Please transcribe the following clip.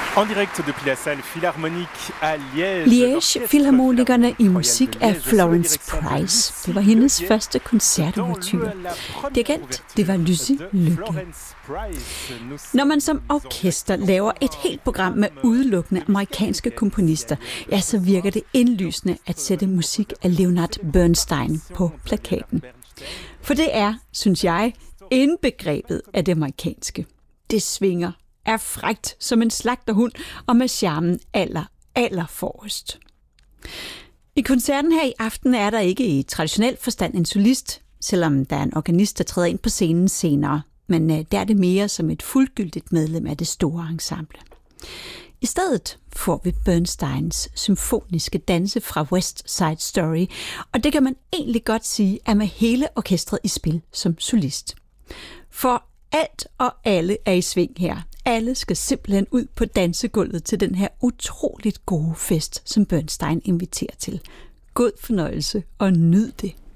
En direct depuis la salle philharmonique à Liège. Liège Filharmonikerne i musik af Florence Price. Det var hendes første koncertouverture. Dirigent, det var Lucy Lykke. Når man som orkester laver et helt program med udelukkende amerikanske komponister, ja, så virker det indlysende at sætte musik af Leonard Bernstein på plakaten. For det er, synes jeg, indbegrebet af det amerikanske. Det svinger, er frækt som en slagterhund og med charmen aller forrest. I koncerten her i aften er der ikke i traditionel forstand en solist, selvom der er en organist, der træder ind på scenen senere, men der er det mere som et fuldgyldigt medlem af det store ensemble. I stedet får vi Bernsteins symfoniske danse fra West Side Story, og det kan man egentlig godt sige er med hele orkestret i spil som solist. For alt og alle er i sving her. Alle skal simpelthen ud på dansegulvet til den her utroligt gode fest, som Bernstein inviterer til. God fornøjelse og nyd det.